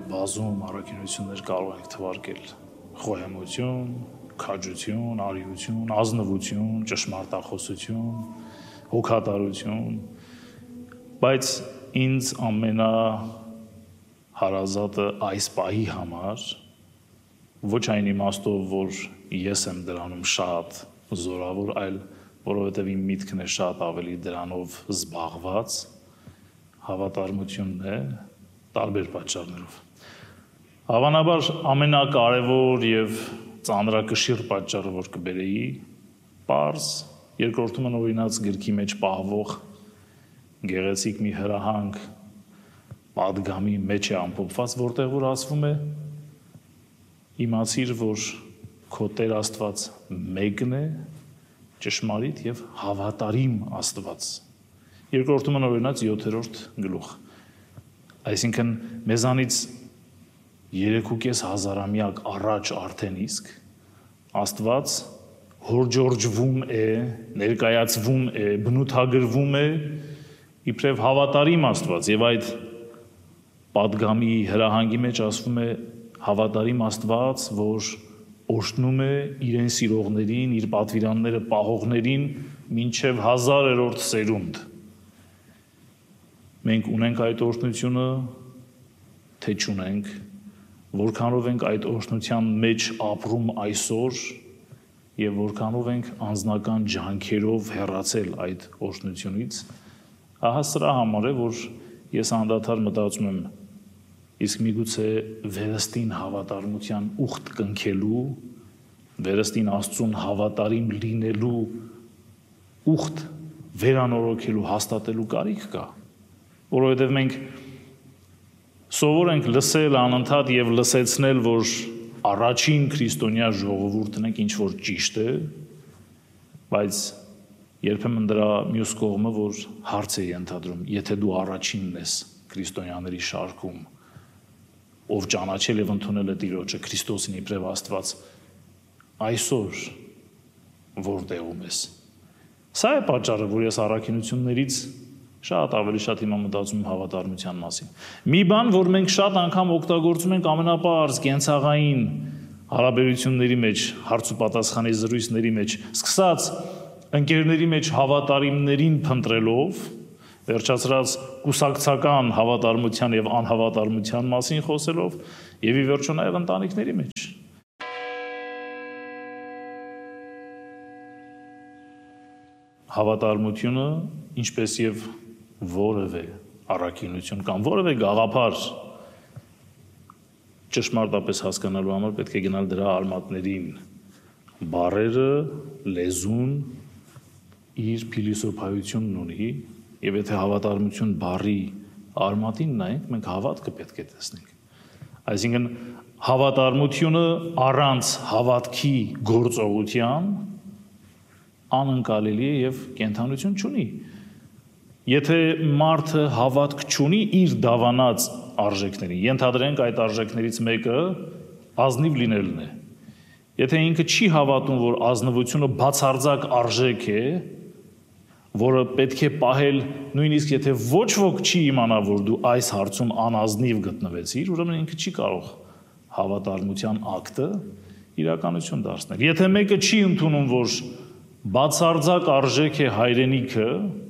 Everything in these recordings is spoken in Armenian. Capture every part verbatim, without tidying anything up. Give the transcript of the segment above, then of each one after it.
բազում առաքինություններ կարող ենք թվարկել. խոհեմություն, քաջություն, արիություն, ազնվություն, ճշմարտախոսություն, հոգատարություն, բայց ինձ ամենա հարազատը այս պահի համար ոչ այն իմաստով, որ ես եմ դրանում շատ զորավոր, այլ որովհետև իմ միտքն է շատ ավելի դրանով զբաղված, հավատարմությունն է տարբեր պատճառներով։ Հավանաբար ամենակարևոր եւ ծանրակշիռ պատճառը, որ կբերեի, պարզ երկրորդումը օրինաց գրքի մեջ պահվող գեղեցիկ մի հրահանգ պատգամի մեջ է ամփոփված, որտեղ որ ասվում է իմացիր, որ քո Տեր Աստված մեկն է, ճշմարիտ եւ հավատարիմ Աստված։ Երկրորդում օրինաց յոթերորդ գլուխ։ Այսինքն մեզանից երեքուկես հազարամյակ առաջ արդեն իսկ Աստված հորջորջվում է, ներկայացվում է, բնութագրվում է իբրև հավատարիմ Աստված եւ այդ պատգամի հրահանգի մեջ ասվում է հավատարիմ Աստված, որ օրհնում է իրեն սիրողներին, իր պատվիրանները պահողներին մինչև հազարերորդ սերունդ։ Մենք ունենք այդ օրհնությունը, թե չունենք, որքանով ենք այդ օրհնության մեջ ապրում այսօր եւ որքանով ենք անձնական ջանքերով հեռացել այդ օրհնությունից, ահա սրա համար է, որ ես անդադար մտածում եմ, իսկ միգուցե վերստին հավատարմության ուխտ կնքելու, վերստին Աստծուն հավատարիմ լինելու ուխտ վերանորոգելու, հաստատելու կարիք կա, որովհետև մենք սովոր ենք լսել անընդհատ եւ լսեցնել, որ առաջին քրիստոնյա ժողովուրդն ենք, ինչ որ ճիշտ է, բայց երբեմն դրա մյուս կողմը, որ հարց է ենթադրում, եթե դու առաջինն ես քրիստոնյաների շարքում, ով ճանաչել եւ ընդունել է Տիրոջը Քրիստոսին իբրև Աստված, այսօր որտեղում ես։ Սա է պատճառը, որ ես առաքինություններից շատ ավելի շատ հիմա մտածում եմ հավատարմության մասին։ Մի բան, որ մենք շատ անգամ օգտագործում ենք ամենապարզ կենցաղային հարաբերությունների մեջ, հարց ու պատասխանի զրույցների մեջ, սկսած ընկերների մեջ հավատարիմներին փնտրելով, վերջացրած կուսակցական հավատարմության եւ անհավատարմության մասին խոսելով եւ ի վերջո նաեւ ընտանիքների մեջ։ Հավատարմությունը, ինչպես եւ որևէ առաքինություն կամ որևէ գաղափար ճշմարտապես հասկանալու համար պետք է գնալ դրա արմատներին, բառերը, լեզուն իր փիլիսոփայությունն ունի, եւ եթե հավատարմություն բառի արմատին նայենք, մենք հավատքը պետք է տեսնենք։ Այսինքն հավատարմությունը առանց հավատքի գործողության անընկալելի է եւ կենթանություն չունի։ Եթե մարդը հավատք չունի իր դավանած արժեքներին, ենթադրենք այդ արժեքներից մեկը ազնիվ լինելն է։ Եթե ինքը չի հավատում, որ ազնվությունը բացարձակ արժեք է, որը պետք է պահել, նույնիսկ եթե ոչ ոք չի իմանա, որ դու այս հարցում անազնիվ գտնվեցիր, ուրեմն ինքը չի կարող հավատարմության ակտը իրականություն դարձնել։ Եթե մեկը չի ընդունում, որ բացարձակ արժեք է հայրենիքը,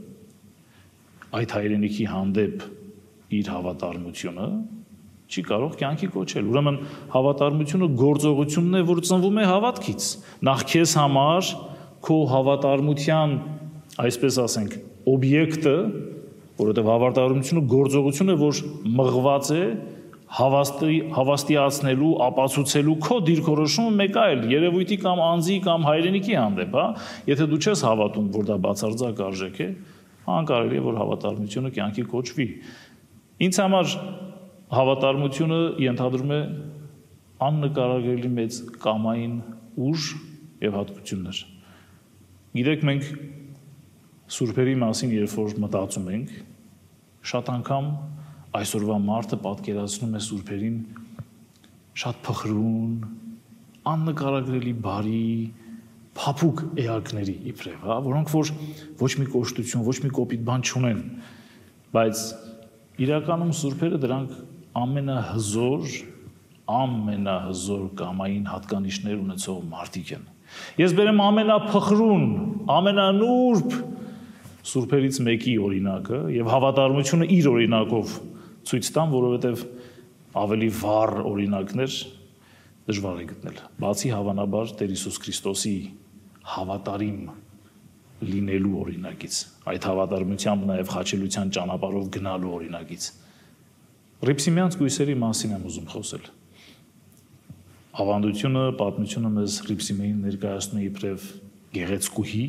այդ հայրենիքի հանդեպ իր հավատարմությունը, չի կարող կյանքի կոչել։ Ուրեմն հավատարմությունը գործողությունն է, որ ծնվում է հավատքից։ Նախ քեզ համար քո հավատարմության, այսպես ասենք, օբյեկտը, որովհետև հավատարմությունը գործողություն է, որ մղված է հավաստի, հավաստիացնելու, ապացուցելու քո դիրքորոշումը մեկ այլ երևույթի կամ անձի կամ հայրենիքի հանդեպ, հա, եթե դու չես հավատում, որ դա բացարձակ արժեք է, անկարելի է, որ հավատարմությունը կյանքի կոչվի։ Ինձ համար հավատարմությունը ենթադրում է աննկարագրելի մեծ կամային ուժ եւ հատկություններ։ Գիտեք, մենք սուրբերի մասին երբ որ մտածում ենք, շատ անգամ այսօրվա մարդը պատկերացնում է սուրբերին շատ փխրուն, աննկարագրելի բարի, փափուկ էակների իբրև, հա, որոնք որ ոչ մի կոշտություն, ոչ մի կոպիտ բան չունեն, բայց իրականում սուրբերը դրանք ամենահզոր, ամենահզոր կամային հատկանիշներ ունեցող մարդիկ են։ Ես բերեմ ամենափխրուն, ամենանուրբ սուրբերից մեկի օրինակը եւ հավատարմությունը իր օրինակով ցույց տամ, որովհետեւ ավելի վառ օրինակներ դժվար է գտնել։ Բացի հավանաբար Տեր Հիսուս Քրիստոսի հավատարիմ լինելու օրինակից, այդ հավատարմությամբ նաեւ խաչելության ճանապարհով գնալու օրինակից։ Ռիփսիմյանց գույսերի մասին եմ ուզում խոսել։ Ավանդությունը, պատմությունը մեզ Ռիփսիմեին ներկայացնում է իբրև գեղեցկուհի,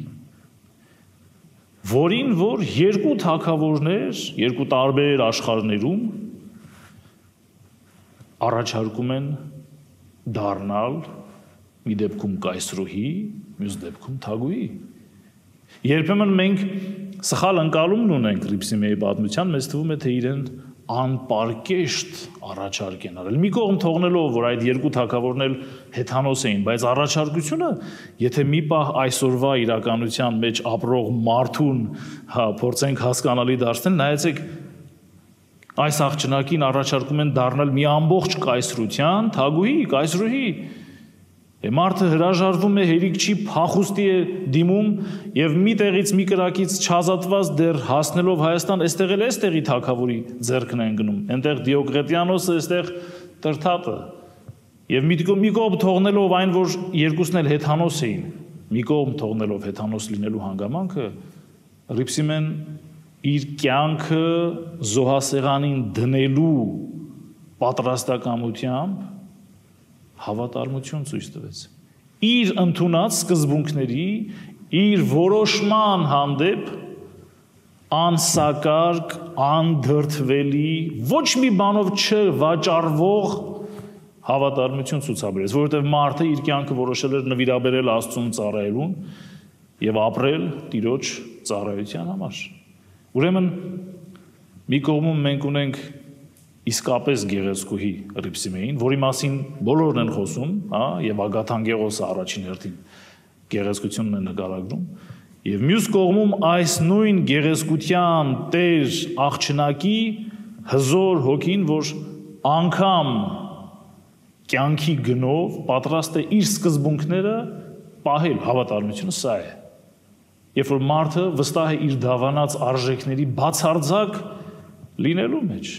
որին որ երկու թագավորներ, երկու տարբեր աշխարհներում առաջարկում են դառնալ մի դեպքում կայսրուհի, մյուս դեպքում թագուհի։ Երբեմն մենք սխալ ընկալումն ունենք Ռիփսիմեի պատմության, մեզ թվում է թե իրեն անպարկեշտ առաջարկ են արել։ Մի կողմ թողնելով, որ այդ երկու թագավորն էլ հեթանոս էին, բայց առաջարկությունը, եթե մի պահ այսօրվա իրականության մեջ ապրող մարդուն, հա, փորձենք հասկանալի դարձնել, նայեցեք, այս աղջնակին առաջարկում են դառնալ մի ամբողջ կայսրության թագուհի, կայսրուհի։ Մարդը հրաժարվում է, հերիք չի, փախուստի է դիմում եւ մի տեղից մի կրակից չազատված դեռ հասնելով Հայաստան, այստեղ էլ էստեղի թագավորի ձեռքն են գնում։ Այնտեղ Դիոկլետիանոսը, այստեղ Տրթատը։ Եվ մի կողմ թողնելով այն, որ երկուսն էլ հեթանոս էին, մի կողմ թողնելով հեթանոս լինելու հանգամանքը, Ռիփսիմեն իր կյանքը զոհասեղանին դնելու պատրաստակամությամբ հավատարմություն ցույց տվեց։ Իր ընդունած սկզբունքների, իր որոշման հանդեպ անսակարկ, անդրդվելի, ոչ մի բանով չվաճառվող հավատարմություն ցուցաբերեց, որովհետև մարդը իր կյանքը որոշել էր նվիրաբերել Աստծուն ծառայելուն եւ ապրել Տիրոջ ծառայության համար։ Ուրեմն մի կողմում մենք ունենք իսկապես գեղեցկուհի Ռիփսիմեին, որի մասին բոլորն են խոսում, հա, եւ Ագաթանգեղոսը առաջին հերթին գեղեցկությունն է նկարագրում, եւ մյուս կողմում այս նույն գեղեցկության տեր աղջնակի հզոր հոգին, որ անգամ կյանքի գնով պատրաստ է իր սկզբունքները պահել, հավատարմությունը սա է։ Երբ որ մարդը վստահ է իր դավանած արժեքների բացարձակ լինելու մեջ։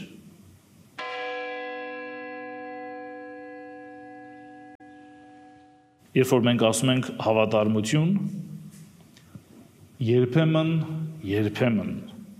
Երբ որ մենք ասում ենք հավատարմություն, երբեմն, երբեմն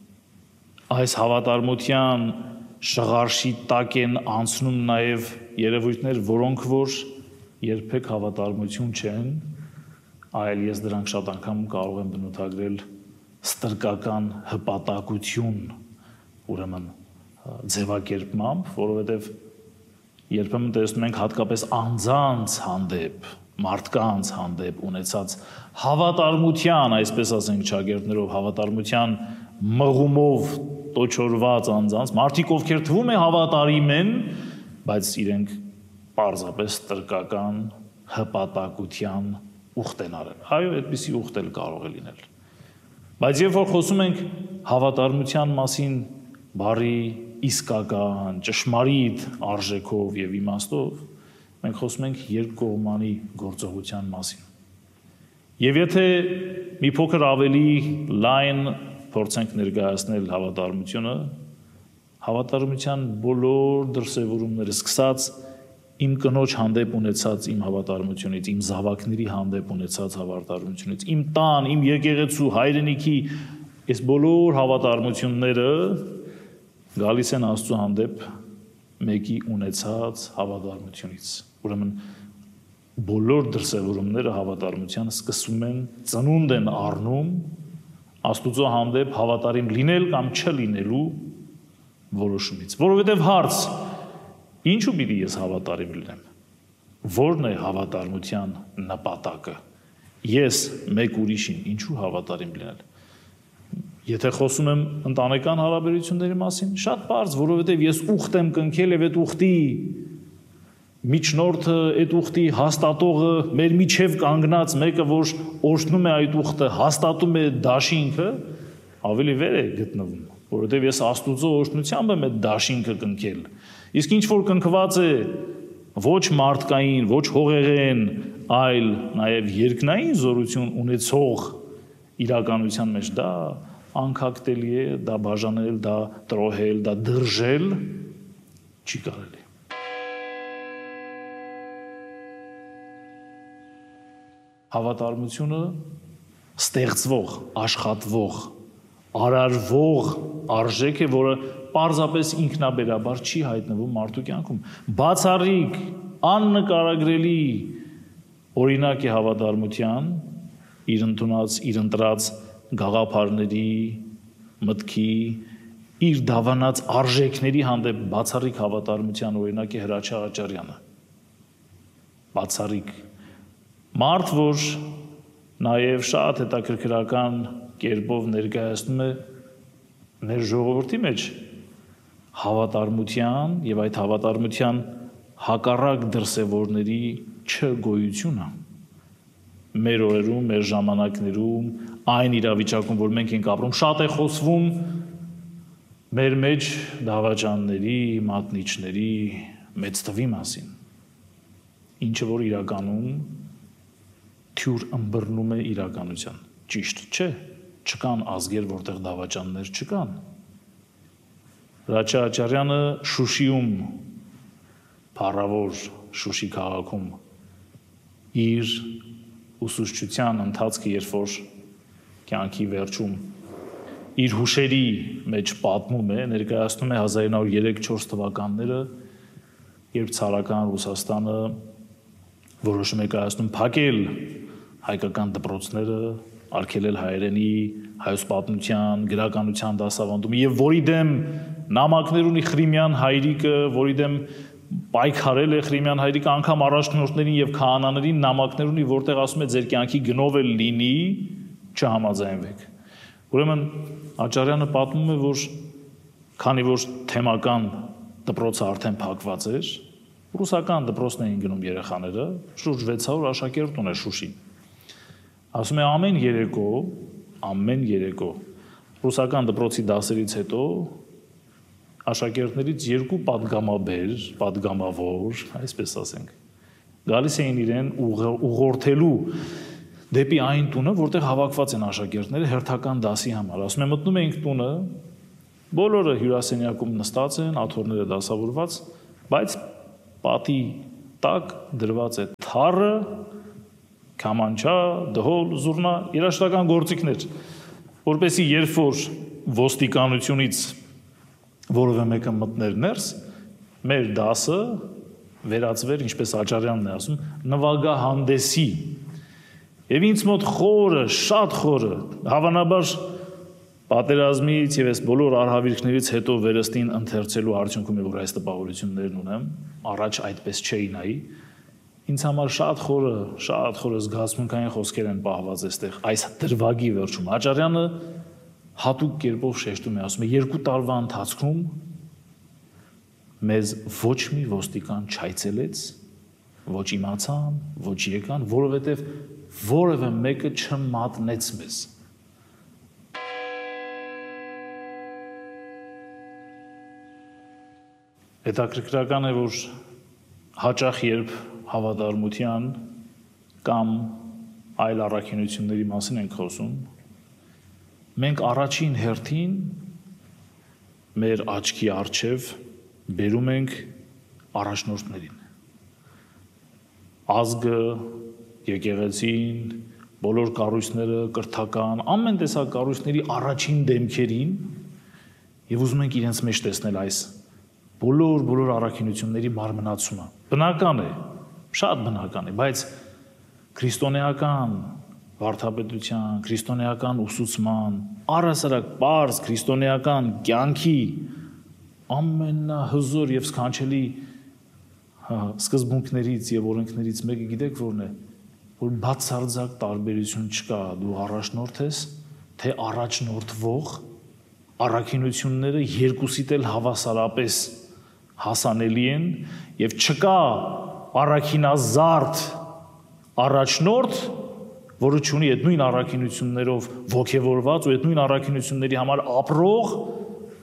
այս հավատարմության շղարշի տակ են անցնում նաև երևույթներ, որոնք որ երբեք հավատարմություն չեն, այլ ես դրանք շատ անգամ կարող եմ բնութագրել ստրկական հպատակություն, ուրեմն ձևակերպմամբ, որովհետև երբեմն տեսնում ենք հատկապես անձանց հանդեպ, մարդկանց հանդեպ ունեցած հավատարմության, այսպես ասենք ճագերտներով, հավատարմության մղումով տոչորված անձանց, մարդիկ ովքեր թվում է հավատարիմ են, բայց իրենք պարզապես ստրկական հպատակության ուխտ են արել։ Այո, այդպիսի ուխտ էլ կարող է լինել։ Բայց երբ որ խոսում ենք հավատարմության մասին բարի իսկական, ճշմարիտ արժեքով եւ իմաստով, մենք խոսում ենք երկկողմանի գործողության մասին։ Եվ եթե մի փոքր ավելի լայն փորձենք ներկայացնել հավատարմությունը, հավատարմության բոլոր դրսևորումները, սկսած իմ կնոջ հանդեպ ունեցած իմ հավատարմությունից, իմ զավակների հանդեպ ունեցած հավատարմությունից, իմ տան, իմ եկեղեցու, հայրենիքի, այս բոլոր հավատարմությունները գալիս են Աստծո հանդեպ մեկի ունեցած հավատարմությունից։ Ուրեմն բոլոր դրսևորումները հավատարմության սկսում են, ծնունդ են առնում Աստուծո հանդեպ հավատարիմ լինել կամ չլինելու որոշումից։ Որովհետև հարց, ինչու պիտի ես հավատարիմ լինեմ։ Որն է հավատարմության նպատակը։ Ես մեկ ուրիշին ինչու հավատարիմ լինել։ Եթե խոսում եմ ընտանեկան հարաբերությունների մասին, շատ պարզ, որովհետև ես ուխտ եմ կնքել եւ այդ ուխտի միջնորդը, այդ ուխտի հաստատողը, մեր միջև կանգնած մեկը, որ օրհնում է այդ ուխտը, հաստատում է դաշինքը, ավելի վեր է գտնվում։ որովհետև ես Աստուծո օրհնությամբ եմ այդ դաշինքը կնքել։ Իսկ ինչ որ կնքված է ոչ մարդկային, ոչ հողեղեն, այլ նաև երկնային զորություն ունեցող իրականության մեջ դա անկակտելի է, դա բաժանել, դա տրոհել, դա դրժել չի կարելի։ Հավատարմությունը ստեղծվող, աշխատվող, արարվող արժեք է, որը պարզապես ինքնաբերաբար չի հայտնվում մարդու կյանքում։ Բացառիկ, աննկարագրելի օրինակ է հավատարմության իր ընդունած, իր ընտրած գաղափարների, մտքի, իր դավանած արժեքների հանդեպ բացառիկ հավատարմության օրինակ է Հրաչյա Աճարյանը։ Բացառիկ մարդ, որ նաև շատ հետաքրքրական կերպով ներկայացնում է մեր ժողովրդի մեջ հավատարմության եւ այդ հավատարմության հակառակ դրսևորների չգոյությունը մեր օրերում, մեր ժամանակներում, այն իրավիճակում, որ մենք ենք ապրում, շատ է խոսվում մեր մեջ դավաճանների, մատնիչների մեծ թվի մասին, ինչը որ իրականում թյուր ըմբռնում է իրականության։ Ճիշտ չէ, չկան ազգեր, որտեղ դավաճաններ չկան։ Հրաչյա Աճարյանը Շուշիում, փառավոր Շուշի քաղաքում իր ուսուցչության ընթացքը, երբ որ կյանքի վերջում իր հուշերի մեջ պատմում է, ներկայացնում է հազար ինը հարյուր երեք չորս թվականները, երբ ցարական Ռուսաստանը որոշում է կայացնում փակել հայկական դպրոցները, արգելել հայերենի, հայոց պատմության, գրականության դասավանդումը եւ որի դեմ նամակներ ունի Խրիմյան հայրիկը, որի դեմ պայքարել է Խրիմյան հայրիկը, անգամ առաջնորդներին եւ քահանաներին նամակներ ունի, որտեղ ասում է ձեր կյանքի գնով էլ լինի, չհամաձայնվեք։ Ուրեմն Աճարյանը պատմում է, որ քանի որ թեմական դպրոցը արդեն փակված էր, ռուսական դպրոցն էին գնում երեխաները, շուրջ վեց հարյուր աշակերտ ուներ Շուշին։ Ասում է ամեն երեկո, ամեն երեկո ռուսական դպրոցի դասերից հետո աշակերտներից երկու պատգամաբեր, պատգամավոր, այսպես ասենք, գալիս էին իրեն ուղղորդելու դեպի այն տունը, որտեղ հավաքված են աշակերտները հերթական դասի համար։ Ասում է մտնում էինք տունը, բոլորը հյուրասենյակում նստած են, աթոռները դասավորված, բայց պատի տակ դրված է թառը, քամանչա, դհոլ, զուռնա, երաժշտական գործիքներ, որպեսզի երբ որ ոստիկանությունից որևէ մեկը մտներ ներս, մեր դասը վերածվեր, ինչպես Աճարյանն է ասում, նվագահանդեսի։ Եվ ինձ մոտ խորը, շատ խորը, հավանաբար պատերազմից եւ այս բոլոր արհավիրքներից հետո վերստին ընթերցելու արդյունքում է, որ այս տպավորություններն ունեմ, առաջ այդպես չէի նայի, ինձ համար շատ խորը, շատ խորը զգացմունքային խոսքեր են պահված այստեղ, այս դրվագի վերջում։ Աճարյանը հատուկ կերպով շեշտում է, ասում է, երկու տարվա ընթացքում մեզ ոչ մի ոստիկան չայցելեց, ոչ իմացան, ոչ եկան, որովհետև որևէ մեկը չմատնեց մեզ։ Հետաքրքրական է, որ հաճախ երբ հավատարմության կամ այլ առաքինությունների մասին ենք խոսում, մենք առաջին հերթին մեր աչքի առջև բերում ենք առաջնորդներին։ Ազգը, եկեղեցին, բոլոր կառույցները, կրթական, ամեն տեսակ կառույցների առաջին դեմքերին եւ ուզում ենք իրենց մեջ տեսնել այս բոլոր բոլոր առաքինությունների մարմնացումը։ Բնական է, շատ բնական է, բայց քրիստոնեական վարդապետության, քրիստոնեական ուսուցման, առհասարակ պարզ քրիստոնեական կյանքի ամենահզոր եւ սքանչելի սկզբունքներից եւ օրենքներից մեկը գիտեք որն է, որ բացարձակ տարբերություն չկա, դու առաջնորդ ես, թե առաջնորդվող, առաքինությունները երկուսիդ էլ հավասարապես հասանելի են եւ չկա առաքինազարդ առաջնորդ, որը չունի այդ նույն առաքինություններով ոգևորված ու այդ նույն առաքինությունների համար ապրող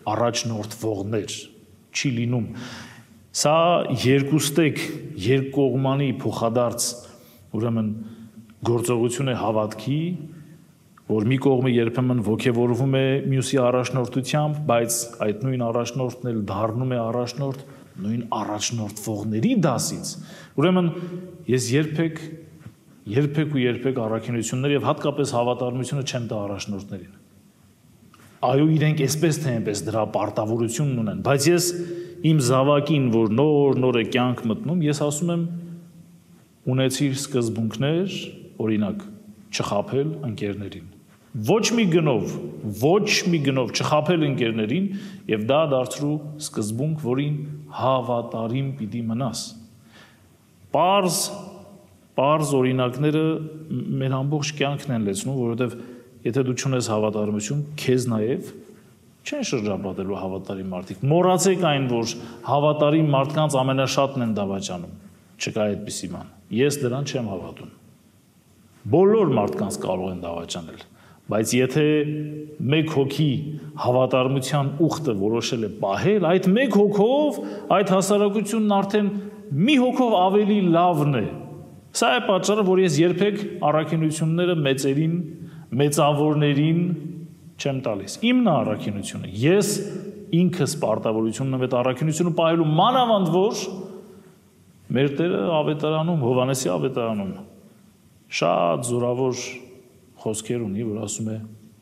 առաջնորդվողներ չի լինում։ Սա երկուստեք երկկողմանի փոխադարձ ուրեմն գործողություն է հավատքի, որ մի կողմը երբեմն ոգևորվում է մյուսի առաջնորդությամբ, բայց այդ նույն առաջնորդն էլ դառնում է առաջնորդ նույն առաջնորդվողների դասից։ Ուրեմն ես երբեք երբեք ու երբեք առաքինություններ եւ հատկապես հավատարմությունը չեմ տա առաջնորդներին։ Այո, իրենք այսպես թե այնպես դրա պարտավորությունն ունեն, բայց ես իմ զավակին, որ նոր-նոր է կյանք մտնում, ես ասում եմ ունեցիր սկզբունքներ, օրինակ, չխաբել ընկերներին։ Ոչ մի գնով, ոչ մի գնով չխաբել ընկերներին եւ դա դարձրու սկզբունք, որին հավատարիմ պիտի մնաս։ Պարզ Պարզ օրինակները մեր ամբողջ կյանքն են լեցնում, որովհետև եթե դու չունես հավատարմություն, քեզ նաև չեն շրջապատելու հավատարիմ մարդիկ։ Մոռացեք այն, որ հավատարիմ մարդկանց ամենաշատն են դավաճանում։ Չկա այդպիսի բան։ Ես դրան չեմ հավատում։ Բոլոր մարդկանց կարող են դավաճանել, բայց եթե մեկ հոգի հավատարմության ուխտը որոշել է պահել, այդ մեկ հոգով այդ հասարակությունն արդեն մի հոգով ավելի լավն է։ Սա է պատճառը, որ ես երբեք առաքինությունները մեծերին, մեծավորներին չեմ տալիս։ Իմն է առաքինությունը։ Ես ինքս պարտավորությունն եմ այդ առաքինությունը պահելու, մանավանդ որ մեր Տերը ավետարանում, Հովհաննեսի ավետարանում շատ զորավոր խոսքեր ունի, որ ասում է.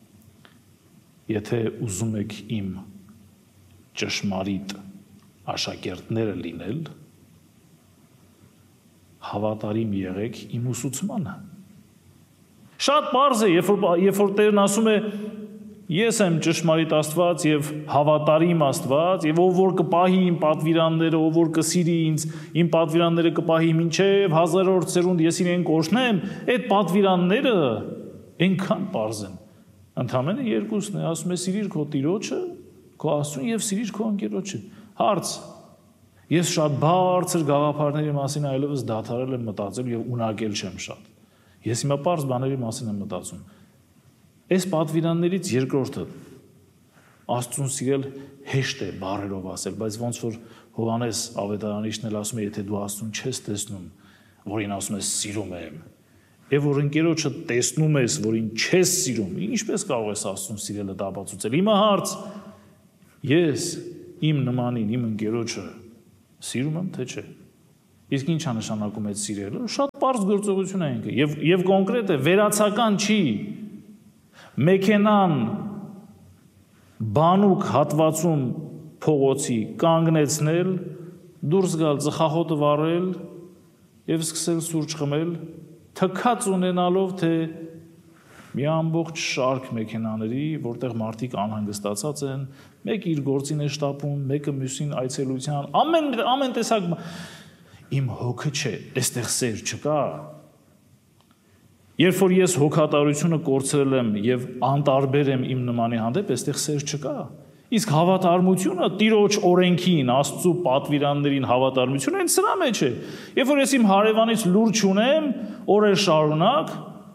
եթե ուզում եք իմ ճշմարիտ աշակերտները լինել, հավատարիմ եղեք իմ ուսուցմանը։ Շատ պարզ է, երբ որ, երբ որ Տերն ասում է ես եմ ճշմարիտ Աստված եւ հավատարիմ Աստված եւ ով որ կպահի իմ պատվիրանները, ով որ կսիրի ինձ, իմ պատվիրանները կպահի մինչեւ հազարորդ սերունդ ես իրեն կօրհնեմ, այդ պատվիրանները այնքան պարզ են։ Ընդամենը երկուսն է, ասում է սիրիր քո տիրոջը, քո Աստծուն եւ սիրիր քո ընկերոջը։ Հարց. Ես շատ բարձր գաղափարների մասին այլևս դադարել եմ մտածել եւ ունակել չեմ շատ։ Ես հիմա պարզ բաների մասին եմ մտածում։ Այս պատվիրաններից երկրորդը Աստծուն սիրել հեշտ է բառերով ասել, բայց ոնց որ Հովհաննես ավետարանիչն էլ ասում է, եթե դու Աստծուն չես տեսնում, որին ասում ես սիրում եմ, եւ որ ընկերոջը տեսնում ես, որին չես սիրում, ինչպես կարող ես Աստծուն սիրելը ապացուցել։ Հիմա հարց. ես իմ նմանին, իմ ընկերոջը սիրում եմ, թե չէ։ Իսկ ի՞նչ է նշանակում այդ սիրելը։ Շատ պարզ գործողություն է ինքը եւ եւ կոնկրետ է, վերացական չի։ Մեքենան բանուկ հատվածում փողոցի կանգնեցնել, դուրս գալ, ծխախոտը վառել եւ սկսել սուրճ խմել, թքած ունենալով, թե մի ամբողջ շարք մեքենաների, որտեղ մարդիկ անհանգստացած են, մեկը իր գործին է շտապում, մեկը մյուսին այցելության, ամեն ամեն տեսակ իմ հոգը չէ, այստեղ սեր չկա։ Երբ որ ես հոգատարությունը կորցրել եմ եւ անտարբեր եմ իմ նմանի հանդեպ, այստեղ սեր չկա։ Իսկ հավատարմությունը Տիրոջ օրենքին, Աստծո պատվիրաններին հավատարմությունը այն սրա մեջ է։ Երբ որ ես իմ հարևանից լուր չունեմ, օրեր շարունակ,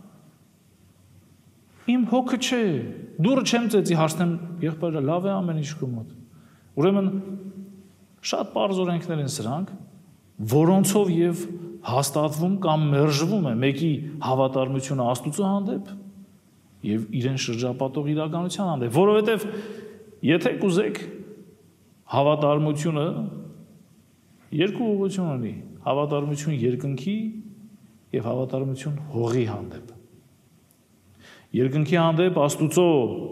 իմ հոգը չէ, դուրը չեմ ծեցի, հարցնեմ, եղբայրը լավ է ամեն ինչ քո մոտ։ Ուրեմն շատ պարզ օրենքներ են սրանք, որոնցով եւ հաստատվում կամ մերժվում է մեկի հավատարմությունը Աստծո հանդեպ եւ իրեն շրջապատող իրականության հանդեպ, որովհետեւ եթե կուզեք հավատարմությունը երկու ուղղություն ունի, հավատարմություն երկնքի եւ հավատարմություն հողի հանդեպ։ Երկնքի հանդեպ Աստուծո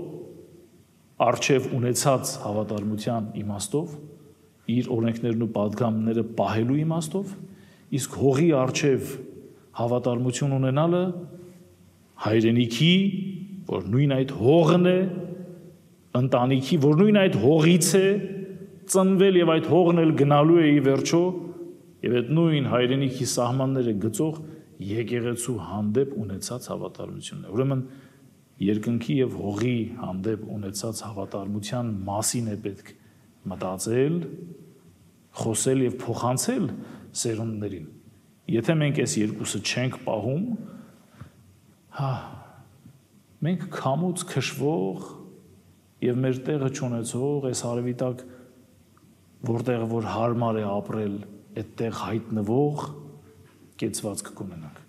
արչև ունեցած հավատարմության իմաստով, իր օրենքներն ու պատգամները պահելու իմաստով, իսկ հողի արչև հավատարմություն ունենալը հայրենիքի, որ նույն այդ հողն է, ընտանիքի, որ նույն այդ հողից է ծնվել եւ այդ հողն էլ գնալու է ի վերջո, եւ այդ նույն հայրենիքի սահմանները գծող եկեղեցու հանդեպ ունեցած հավատարմությունն է։ Ուրեմն երկնքի եւ հողի հանդեպ ունեցած հավատարմության մասին է պետք մտածել, խոսել եւ փոխանցել սերունդներին։ Եթե մենք այս երկուսը չենք պահում, հա, մենք քամուց քշվող եւ մեր տեղը չունեցող այս արևի տակ որտեղ որ հարմար է ապրել, այդտեղ հայտնվող կեցվածք կունենանք։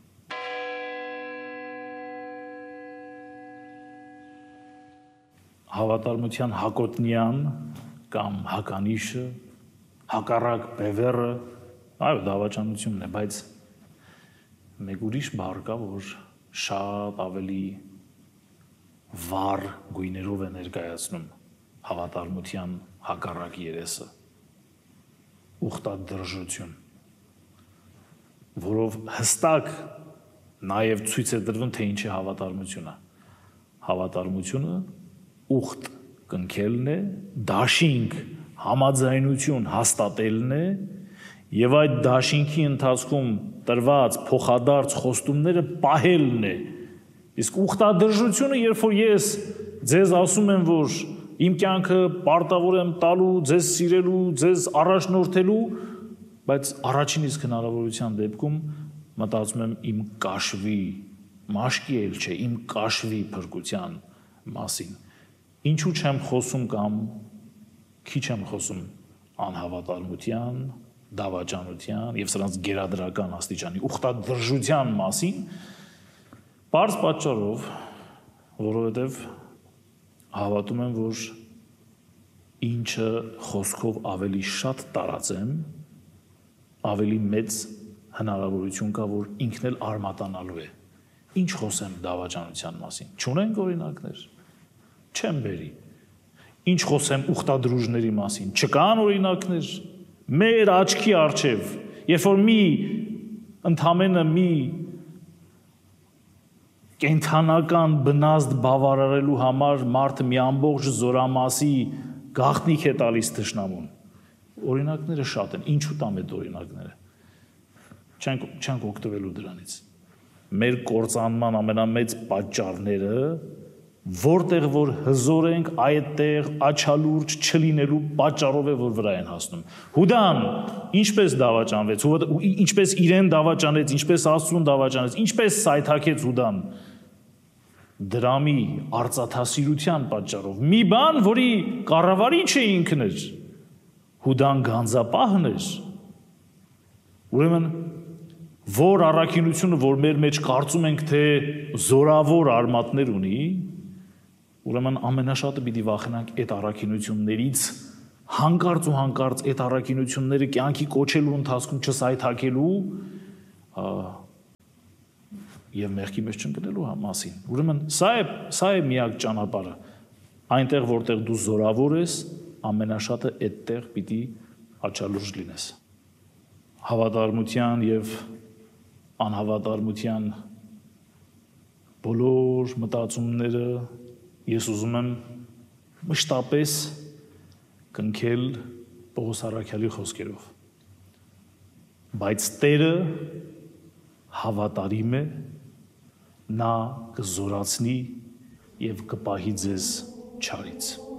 Հավատարմության հակոտնյան կամ հականիշը, հակառակ բևեռը, այո, դավաճանությունն է, բայց մեկ ուրիշ բառ կա, որ շատ ավելի վառ գույներով է ներկայացնում հավատարմության հակառակ երեսը, ուխտադրժություն, որով հստակ նաև ցույց է տրվում, թե ինչ է հավատարմությունը։ Հավատարմությունը ուխտ կնքելն է, դաշինք համաձայնություն հաստատելն է եւ այդ դաշինքի ընթացքում տրված փոխադարձ խոստումները պահելն է։ Իսկ ուխտադրժությունը, երբ որ ես ձեզ ասում եմ, որ իմ կյանքը պարտավոր եմ տալու, ձեզ սիրելու, ձեզ առաջնորդելու, բայց առաջին իսկ հնարավորության դեպքում մտածում եմ իմ կաշվի, մաշկի էլ չէ, իմ կաշվի փրկության մասին։ Ինչու չեմ խոսում կամ քիչ եմ խոսում անհավատարմության, դավաճանության եւ սրանց գերադրական աստիճանի ուխտադրժության մասին, բարձ պատճառով, որովհետեւ հավատում եմ, որ ինչը խոսքով ավելի շատ տարածեմ, ավելի մեծ հնարավորություն կա, որ ինքն էլ արմատանալու է։ Ինչ խոսեմ դավաճանության մասին։ Չունենք օրինակներ։ Չեմ բերի։ Ինչ խոսեմ ուխտադրուժների մասին։ Չկան օրինակներ։ Մեր աչքի առջև, երբ որ մի ընդամենը մի կենթանական բնազդ բավարարելու համար մարդը մի ամբողջ զորամասի գաղտնիք է տալիս թշնամուն։ Օրինակները շատ են։ Ինչու տամ այդ օրինակները։ Չենք չենք օգտվելու դրանից։ Մեր կործանման ամենամեծ պատճառները, որտեղ որ հզոր ենք, այդտեղ աչալուրջ չլինելու պատճառով է, որ վրա են հասնում։ Հուդան ինչպես դավաճանվեց, ինչպես իրեն դավաճանեց, ինչպես Աստծուն դավաճանեց, ինչպես սայթաքեց Հուդան դրամի արծաթասիրության պատճառով։ Մի բան, որի կառավարիչը ինքն էր, Հուդան գանձապահն էր։ Ուրեմն որ առաքինությունը, որ մեր մեջ կարծում ենք, թե զորավոր արմատներ ունի, ուրեմն ամենաշատը պիտի վախենանք այդ առաքինություններից, հանկարծ ու հանկարծ այդ առաքինությունները կյանքի կոչելու ընթացքում չսայթաքելու եւ մեղքի մեջ չընկնելու մասին։ Ուրեմն սա է, սա է միակ ճանապարհը։ Այնտեղ, որտեղ դու զորավոր ես, ամենաշատը այդտեղ պիտի աչալուրջ լինես։ Հավատարմության եւ անհավատարմության բոլոր մտածումները ես ուզում եմ մշտապես կնքել Պողոս առաքյալի խոսքերով։ Բայց Տերը հավատարիմ է, նա կզորացնի եւ կպահի ձեզ չարից։